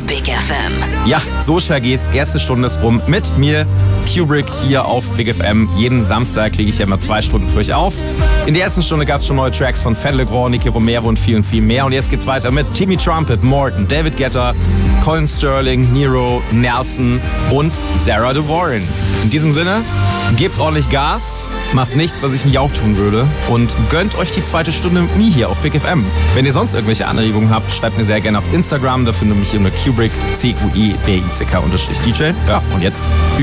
Big FM. Ja, so schnell geht's. Erste Stunde ist rum mit mir, Kubrick, hier auf Big FM. Jeden Samstag lege ich ja immer 2 Stunden für euch auf. In der ersten Stunde gab es schon neue Tracks von Fedde Le Grand, Nicky Romero und viel mehr. Und jetzt geht's weiter mit Timmy Trumpet, Morton, David Guetta, Colin Sterling, Nero, Nelson und Sarah De Warren. In diesem Sinne, gebt ordentlich Gas, macht nichts, was ich mich auch tun würde und gönnt euch die zweite Stunde mit mir hier auf Big FM. Wenn ihr sonst irgendwelche Anregungen habt, schreibt mir sehr gerne auf Instagram, da findet ihr mich unter Kubrick, Kuibrick_DJ. Ja, und jetzt